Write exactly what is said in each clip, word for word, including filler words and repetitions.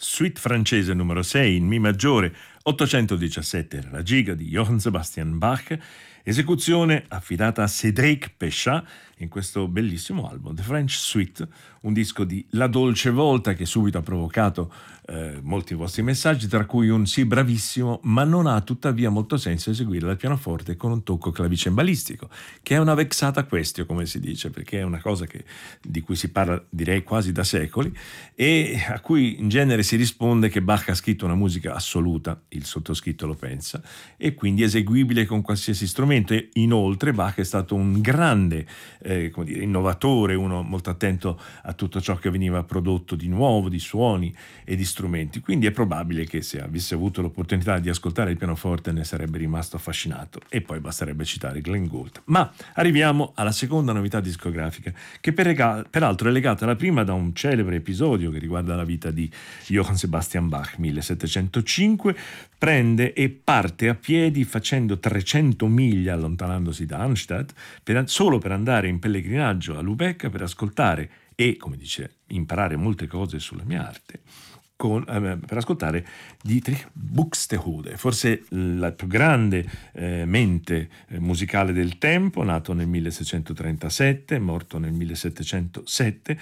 Suite francese numero sei in Mi maggiore, ottocentodiciassette era la giga di Johann Sebastian Bach, esecuzione affidata a Cédric Péchat in questo bellissimo album, The French Suite, un disco di La Dolce Volta che subito ha provocato eh, molti vostri messaggi, tra cui un sì bravissimo, ma non ha tuttavia molto senso eseguire al pianoforte con un tocco clavicembalistico, che è una vexata questio, come si dice, perché è una cosa che, di cui si parla direi quasi da secoli e a cui in genere si risponde che Bach ha scritto una musica assoluta, il sottoscritto lo pensa, e quindi eseguibile con qualsiasi strumento. E inoltre Bach è stato un grande eh, come dire, innovatore, uno molto attento a tutto ciò che veniva prodotto di nuovo, di suoni e di strumenti, quindi è probabile che se avesse avuto l'opportunità di ascoltare il pianoforte ne sarebbe rimasto affascinato, e poi basterebbe citare Glenn Gould. Ma arriviamo alla seconda novità discografica, che per, peraltro è legata alla prima da un celebre episodio che riguarda la vita di Johann Sebastian Bach. millesettecentocinque prende e parte a piedi facendo trecento miglia allontanandosi da Arnstadt per, solo per andare in pellegrinaggio a Lubecca per ascoltare e, come dice, imparare molte cose sulla mia arte, con, eh, per ascoltare Dietrich Buxtehude, forse la più grande eh, mente eh, musicale del tempo, nato nel milleseicentotrentasette, morto nel millesettecentosette,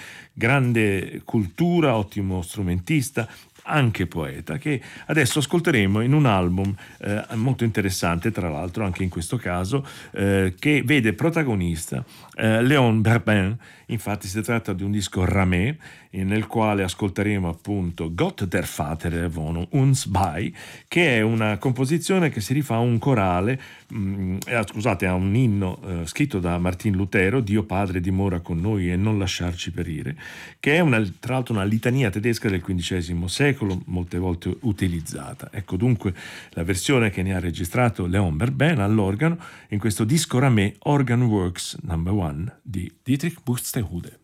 grande cultura, ottimo strumentista, anche poeta, che adesso ascolteremo in un album eh, molto interessante, tra l'altro anche in questo caso, eh, che vede protagonista eh, Léon Berbin. Infatti si tratta di un disco Ramé, nel quale ascolteremo appunto Gott der Vater von uns bei, che è una composizione che si rifà a un corale, mh, eh, scusate, a un inno eh, scritto da Martin Lutero, Dio Padre dimora con noi e non lasciarci perire, che è una, tra l'altro una litania tedesca del quindicesimo secolo, molte volte utilizzata. Ecco dunque la versione che ne ha registrato Léon Berbin all'organo in questo disco Ramé, Organ Works number one di Dietrich Buxtehude.